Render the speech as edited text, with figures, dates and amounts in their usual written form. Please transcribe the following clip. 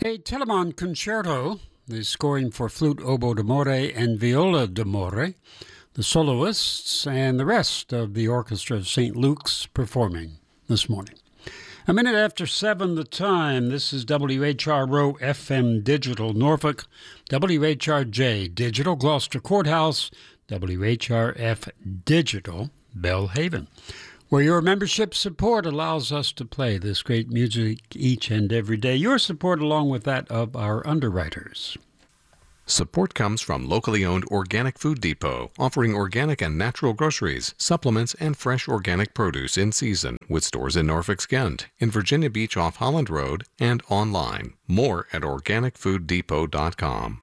A Telemann concerto, the scoring for flute, oboe d'amore, and viola d'amore, the soloists, and the rest of the Orchestra of St. Luke's performing this morning. A minute after 7 the time. This is WHRO FM Digital Norfolk, WHRJ Digital Gloucester Courthouse, WHRF Digital Belhaven, where your membership support allows us to play this great music each and every day. Your support along with that of our underwriters. Support comes from locally owned Organic Food Depot, offering organic and natural groceries, supplements, and fresh organic produce in season, with stores in Norfolk Kent, in Virginia Beach off Holland Road, and online. More at organicfooddepot.com.